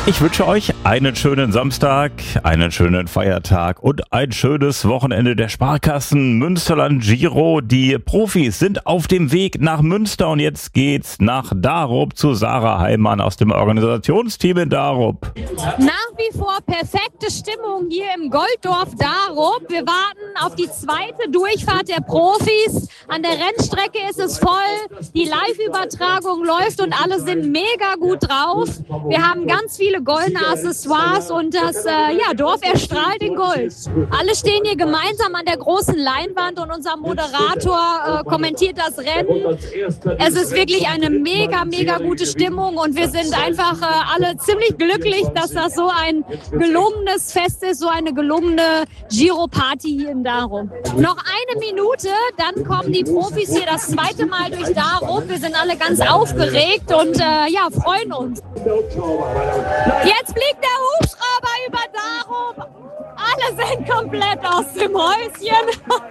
Ich wünsche euch einen schönen Samstag, einen schönen Feiertag und ein schönes Wochenende der Sparkassen Münsterland Giro. Die Profis sind auf dem Weg nach Münster und jetzt geht's nach Darup zu Sarah Heimann aus dem Organisationsteam in Darup. Nach wie vor perfekte Stimmung hier im Golddorf Darup. Wir warten auf die zweite Durchfahrt der Profis. An der Rennstrecke ist es voll, die Live-Übertragung läuft und alle sind mega gut drauf. Wir haben ganz viele goldene Accessoires und das Dorf erstrahlt in Gold. Alle stehen hier gemeinsam an der großen Leinwand und unser Moderator kommentiert das Rennen. Es ist wirklich eine mega gute Stimmung und wir sind einfach alle ziemlich glücklich, dass das so ein gelungenes Fest ist, so eine gelungene Giro-Party hier in Darup. Noch eine Minute, dann kommen die Profis hier das zweite Mal durch Darup. Wir sind alle ganz aufgeregt und freuen uns. Jetzt fliegt der Hubschrauber über Darup. Alle sind komplett aus dem Häuschen.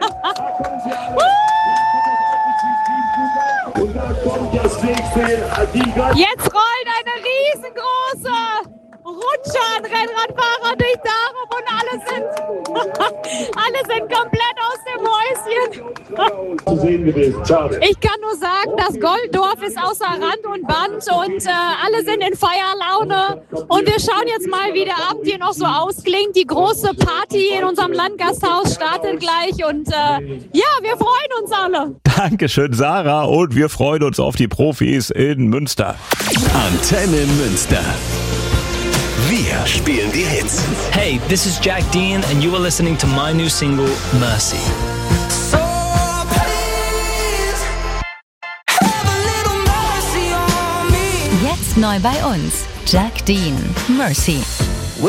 Jetzt rollt eine riesengroße Rutsche an Rennradfahrer durch Darup und alle sind komplett aus dem Häuschen. Ich kann nur sagen, das Golddorf ist außer Rand und Band und alle sind in Feierlaune. Und wir schauen jetzt mal, wie der Abend hier noch so ausklingt. Die große Party in unserem Landgasthaus startet gleich und wir freuen uns alle. Dankeschön, Sarah, und wir freuen uns auf die Profis in Münster. Antenne Münster. Wir spielen die Hits. Hey, this is Jack Dean and you are listening to my new single, Mercy. So please, have a little mercy on me. Jetzt neu bei uns, Jack Dean, Mercy.